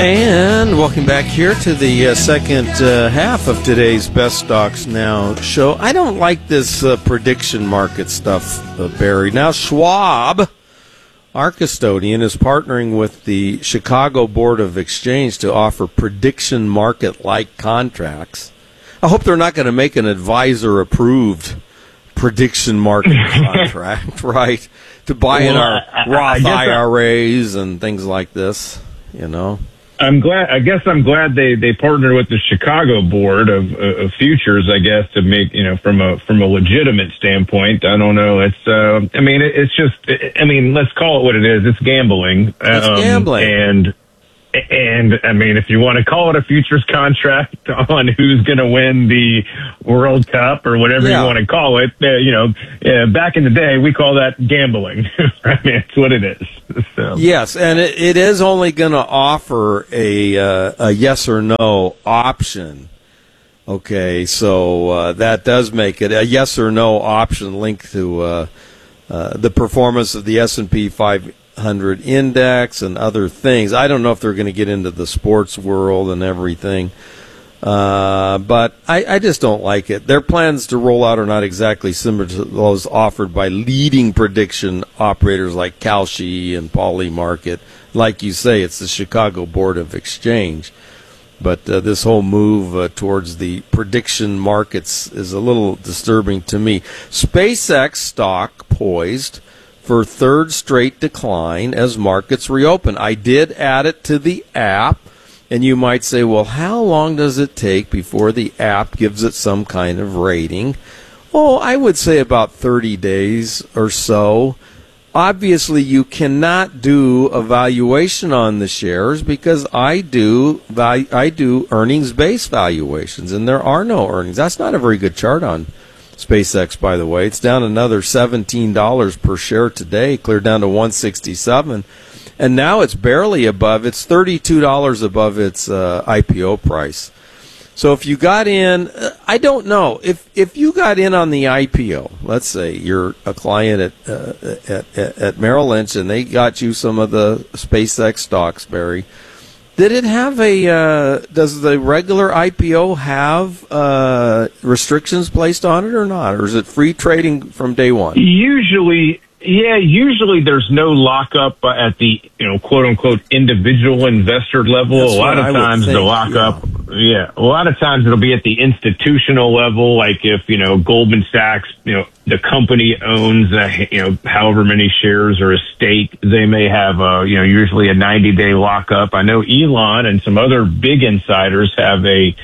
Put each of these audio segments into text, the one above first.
And welcome back here to the second half of today's Best Stocks Now show. I don't like this prediction market stuff, Barry. Now, Schwab, our custodian, is partnering with the Chicago Board of Exchange to offer prediction market-like contracts. I hope they're not going to make an advisor-approved prediction market contract, right, to buy in our Roth IRAs and things like this, you know. I'm glad they partnered with the Chicago Board of Futures, I guess, to make, from a legitimate standpoint. I don't know. It's let's call it what it is. It's gambling. It's gambling. And I mean, if you want to call it a futures contract on who's going to win the World Cup or whatever you want to call it, back in the day, we call that gambling. I mean, it's what it is. So. Yes, and it is only going to offer a yes or no option. Okay, so that does make it a yes or no option linked to the performance of the S&P 500 index and other things. I don't know if they're going to get into the sports world and everything, but I just don't like it. Their plans to roll out are not exactly similar to those offered by leading prediction operators like Kalshi and Polymarket. Like you say, it's the Chicago Board of Exchange. But this whole move towards the prediction markets is a little disturbing to me. SpaceX stock poised for third straight decline as markets reopen. I did add it to the app, and you might say, well, how long does it take before the app gives it some kind of rating? Oh, I would say about 30 days or so. Obviously, you cannot do a valuation on the shares because I do earnings-based valuations, and there are no earnings. That's not a very good chart on SpaceX, by the way. It's down another $17 per share today, cleared down to $167, and now it's barely above. It's $32 above its IPO price. So if you got in, I don't know if you got in on the IPO. Let's say you're a client at Merrill Lynch, and they got you some of the SpaceX stocks, Barry. Did it have does the regular IPO have restrictions placed on it or not? Or is it free trading from day one? Usually there's no lockup at the, quote unquote individual investor level. That's a lot of times the lockup, a lot of times it'll be at the institutional level. Like if, Goldman Sachs, the company owns, however many shares or a stake, they may have usually a 90-day lockup. I know Elon and some other big insiders have a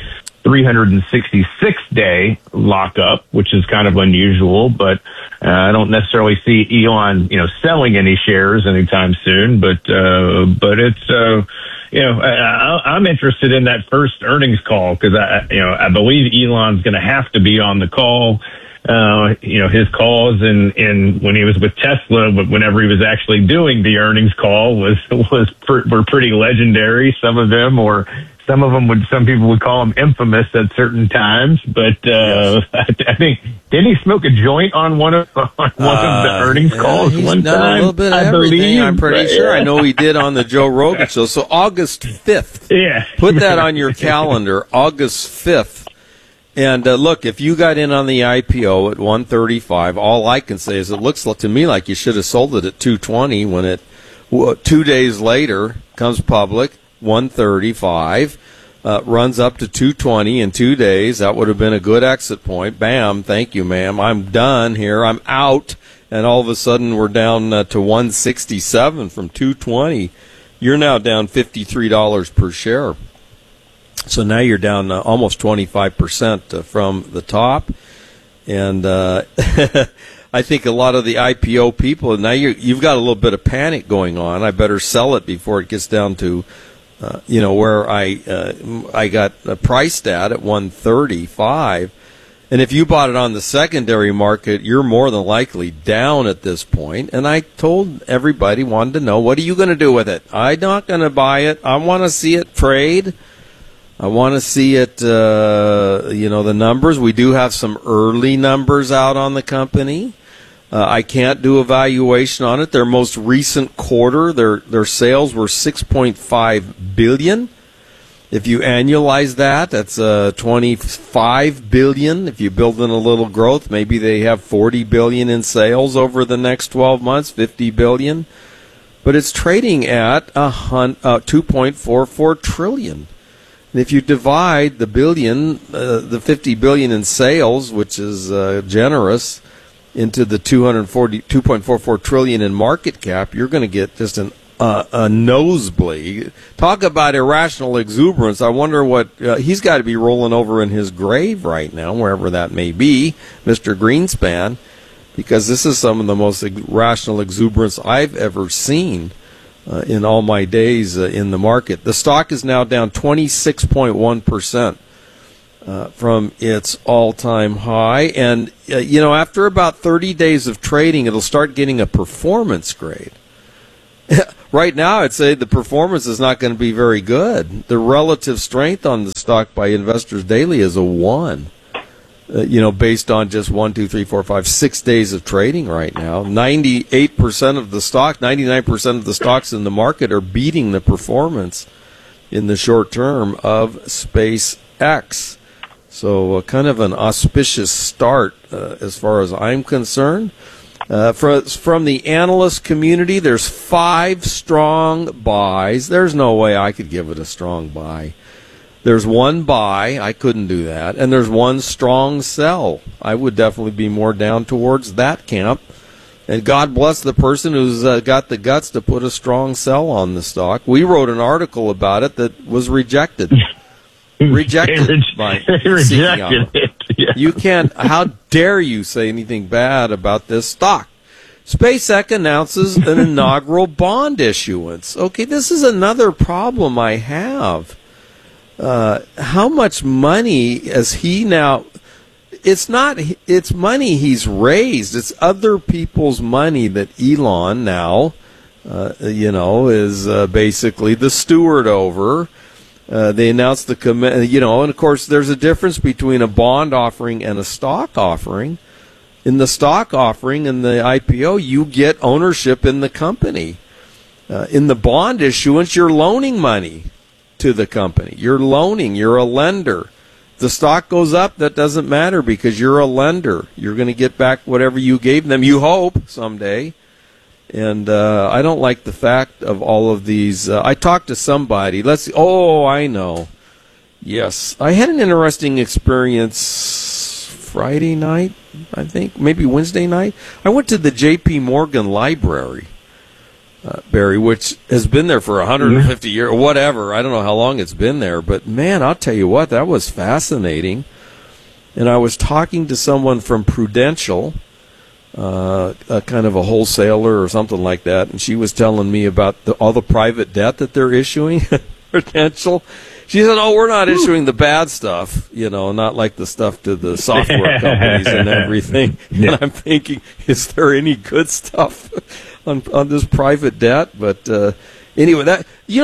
366-day lockup, which is kind of unusual, but I don't necessarily see Elon, selling any shares anytime soon. But it's, I'm interested in that first earnings call because I believe Elon's going to have to be on the call. His calls and when he was with Tesla, but whenever he was actually doing the earnings call were pretty legendary. Some of some people would call them infamous at certain times, but I think didn't he smoke a joint on one of the earnings calls one time? A little bit of everything, I'm pretty sure. I know he did on the Joe Rogan show. So August 5th. Yeah. Put that on your calendar, August 5th. And look, if you got in on the IPO at 135, all I can say is it looks to me like you should have sold it at 220 when it 2 days later comes public. 135, runs up to 220 in 2 days. That would have been a good exit point. Bam, thank you, ma'am. I'm done here. I'm out. And all of a sudden we're down to 167 from 220. You're now down $53 per share. So now you're down almost 25% from the top. And I think a lot of the IPO people, now you've got a little bit of panic going on. I better sell it before it gets down to where I got priced at 135, and if you bought it on the secondary market, you're more than likely down at this point. And I told everybody, wanted to know, what are you going to do with it? I'm not going to buy it. I want to see it trade. I want to see it, the numbers. We do have some early numbers out on the company. I can't do a valuation on it. Their most recent quarter, their sales were $6.5 billion. If you annualize that, that's $25 billion. If you build in a little growth, maybe they have $40 billion in sales over the next 12 months, $50 billion. But it's trading at $2.44 trillion. And if you divide the $50 billion in sales, which is generous, into the $2.44 trillion in market cap, you're going to get just a nosebleed. Talk about irrational exuberance. I wonder what he's got to be rolling over in his grave right now, wherever that may be, Mr. Greenspan, because this is some of the most irrational exuberance I've ever seen in all my days in the market. The stock is now down 26.1%. From its all-time high. And, after about 30 days of trading, it'll start getting a performance grade. Right now, I'd say the performance is not going to be very good. The relative strength on the stock by Investors Daily is a 1. Based on just 1, 2, 3, 4, 5, 6 days of trading right now. 98% of the stock, 99% of the stocks in the market are beating the performance in the short term of SpaceX. So kind of an auspicious start as far as I'm concerned. From the analyst community, there's 5 strong buys. There's no way I could give it a strong buy. There's 1 buy. I couldn't do that. And there's 1 strong sell. I would definitely be more down towards that camp. And God bless the person who's got the guts to put a strong sell on the stock. We wrote an article about it that was rejected. Rejected by rejected it. Yeah. You can't. How dare you say anything bad about this stock? SpaceX announces an inaugural bond issuance. Okay, this is another problem I have. How much money is he now? It's not. It's money he's raised. It's other people's money that Elon now, is basically the steward over. They announced the and of course there's a difference between a bond offering and a stock offering. In the stock offering and the IPO, you get ownership in the company. In the bond issuance, you're loaning money to the company. You're a lender. The stock goes up, that doesn't matter because you're a lender. You're going to get back whatever you gave them, you hope, someday. And I don't like the fact of all of these. I talked to somebody. I know. Yes. I had an interesting experience Friday night, I think, maybe Wednesday night. I went to the J.P. Morgan Library, Barry, which has been there for 150 years or whatever. I don't know how long it's been there. But, man, I'll tell you what, that was fascinating. And I was talking to someone from Prudential, a kind of a wholesaler or something like that, and she was telling me about all the private debt that they're issuing. Prudential. She said, "Oh, we're not issuing the bad stuff, not like the stuff to the software companies and everything." Yeah. And I'm thinking, is there any good stuff on this private debt? But anyway, that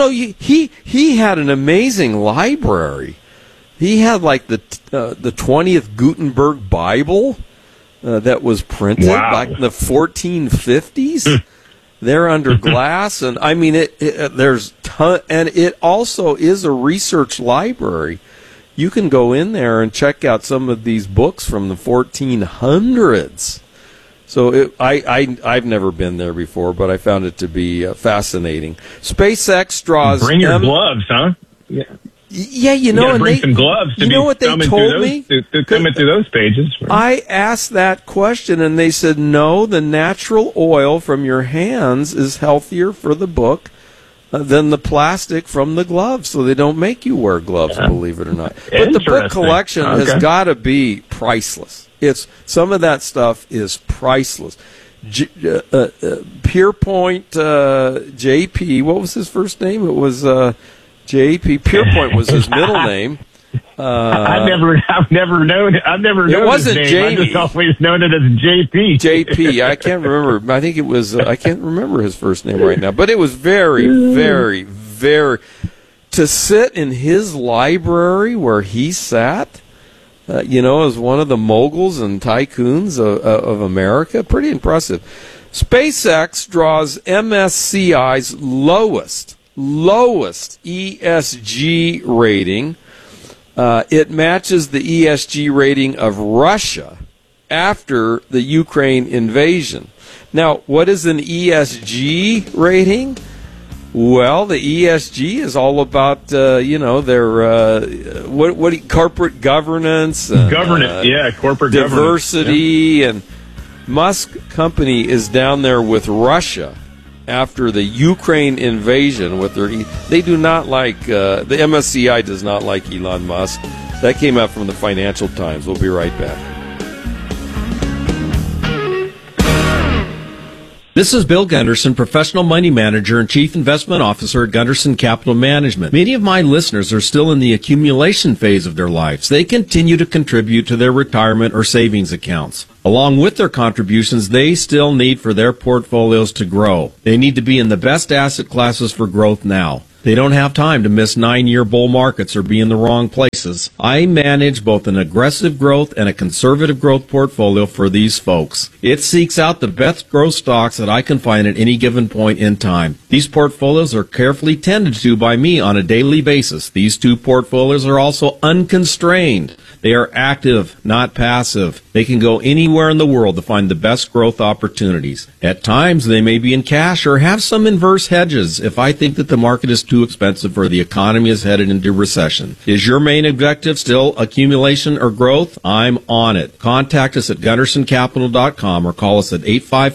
he had an amazing library. He had like the 20th Gutenberg Bible. That was printed back in the 1450s. They're under glass, and I mean there's and it also is a research library. You can go in there and check out some of these books from the 1400s. So I've never been there before, but I found it to be fascinating. SpaceX draws. Bring your gloves, huh? Yeah. Yeah, and bring some gloves. To what they told me? To come into those pages. Right? I asked that question, and they said, no, the natural oil from your hands is healthier for the book than the plastic from the gloves, so they don't make you wear gloves, believe it or not. But the book collection has got to be priceless. Some of that stuff is priceless. Pierpoint JP, what was his first name? It was... J.P. Pierpoint was his middle name. I've never known. It wasn't his name. Jamie. I just always known it as J.P. J.P. I can't remember. I think it was. I can't remember his first name right now. But it was very, very, very. To sit in his library where he sat, as one of the moguls and tycoons of America. Pretty impressive. SpaceX draws MSCI's lowest ESG rating. It matches the ESG rating of Russia after the Ukraine invasion. Now, what is an ESG rating? Well, the ESG is all about their corporate governance, and, corporate diversity, and Musk company is down there with Russia after the Ukraine invasion. They do not like the MSCI does not like Elon Musk. That came out from the Financial Times. We'll be right back. This is Bill Gunderson, professional money manager and chief investment officer at Gunderson Capital Management. Many of my listeners are still in the accumulation phase of their lives. They continue to contribute to their retirement or savings accounts. Along with their contributions, they still need for their portfolios to grow. They need to be in the best asset classes for growth now. They don't have time to miss 9-year bull markets or be in the wrong places. I manage both an aggressive growth and a conservative growth portfolio for these folks. It seeks out the best growth stocks that I can find at any given point in time. These portfolios are carefully tended to by me on a daily basis. These two portfolios are also unconstrained. They are active, not passive. They can go anywhere in the world to find the best growth opportunities. At times, they may be in cash or have some inverse hedges if I think that the market is too expensive or the economy is headed into recession. Is your main objective still accumulation or growth? I'm on it. Contact us at GundersonCapital.com or call us at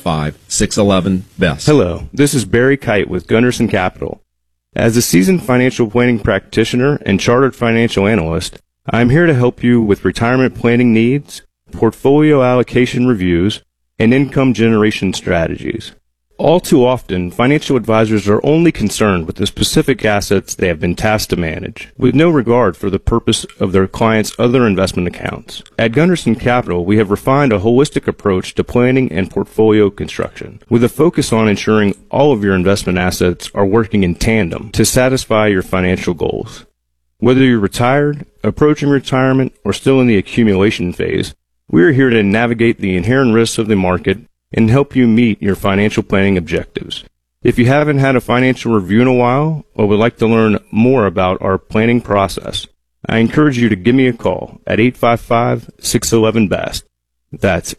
855-611-BEST. Hello, this is Barry Kite with Gunderson Capital. As a seasoned financial planning practitioner and chartered financial analyst, I'm here to help you with retirement planning needs, portfolio allocation reviews, and income generation strategies. All too often, financial advisors are only concerned with the specific assets they have been tasked to manage, with no regard for the purpose of their clients' other investment accounts. At Gunderson Capital, we have refined a holistic approach to planning and portfolio construction, with a focus on ensuring all of your investment assets are working in tandem to satisfy your financial goals. Whether you're retired, approaching retirement, or still in the accumulation phase, we are here to navigate the inherent risks of the market and help you meet your financial planning objectives. If you haven't had a financial review in a while or would like to learn more about our planning process, I encourage you to give me a call at 855-611-BEST. That's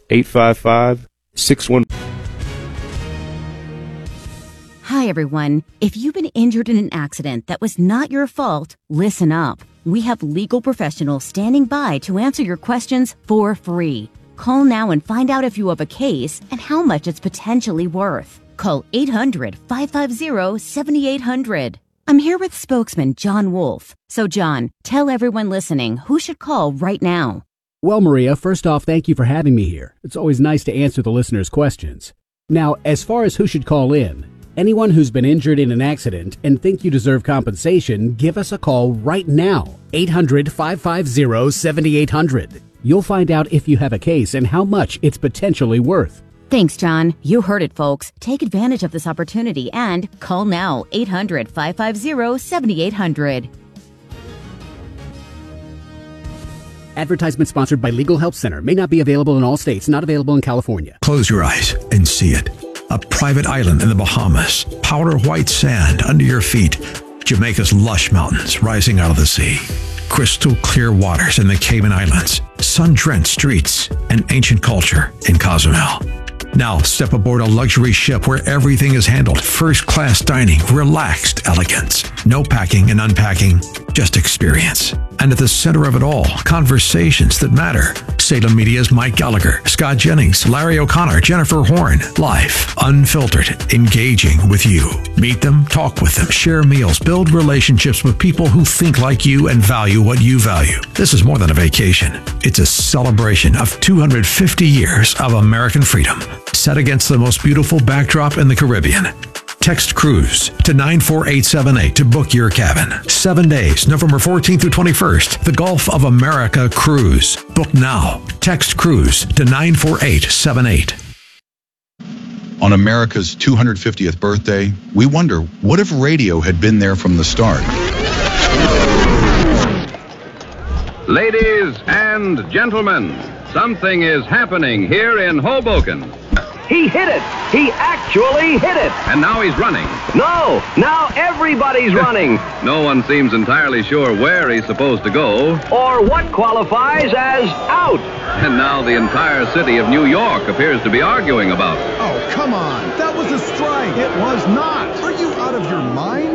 855-611. Hi, everyone. If you've been injured in an accident that was not your fault, listen up. We have legal professionals standing by to answer your questions for free. Call now and find out if you have a case and how much it's potentially worth. Call 800-550-7800. I'm here with spokesman John Wolf. So, John, tell everyone listening who should call right now. Well, Maria, first off, thank you for having me here. It's always nice to answer the listeners' questions. Now, as far as who should call in, anyone who's been injured in an accident and think you deserve compensation, give us a call right now. 800-550-7800. You'll find out if you have a case and how much it's potentially worth. Thanks, John. You heard it, folks. Take advantage of this opportunity and call now. 800-550-7800. Advertisement sponsored by Legal Help Center. May not be available in all states. Not available in California. Close your eyes and see it. A private island in the Bahamas. Powder white sand under your feet. Jamaica's lush mountains rising out of the sea. Crystal clear waters in the Cayman Islands. Sun-drenched streets and ancient culture in Cozumel. Now step aboard a luxury ship where everything is handled. First-class dining, relaxed elegance. No packing and unpacking, just experience. And at the center of it all, conversations that matter. Salem Media's Mike Gallagher, Scott Jennings, Larry O'Connor, Jennifer Horn. Live, unfiltered, engaging with you. Meet them, talk with them, share meals, build relationships with people who think like you and value what you value. This is more than a vacation. It's a celebration of 250 years of American freedom, set against the most beautiful backdrop in the Caribbean. Text Cruise to 94878 to book your cabin. 7 days, November 14th through 21st. The Gulf of America Cruise. Book now. Text Cruise to 94878. On America's 250th birthday, we wonder, what if radio had been there from the start? Ladies and gentlemen, something is happening here in Hoboken. He hit it! He actually hit it! And now he's running. No! Now everybody's running! No one seems entirely sure where he's supposed to go. Or what qualifies as out! And now the entire city of New York appears to be arguing about it. Oh, come on! That was a strike! It was not! Are you out of your mind?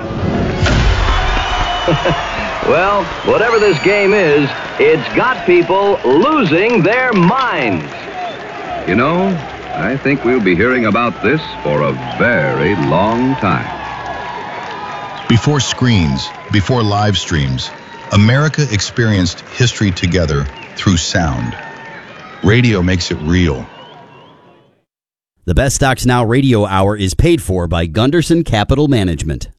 Well, whatever this game is, it's got people losing their minds. You know, I think we'll be hearing about this for a very long time. Before screens, before live streams, America experienced history together through sound. Radio makes it real. The Best Stocks Now radio hour is paid for by Gunderson Capital Management.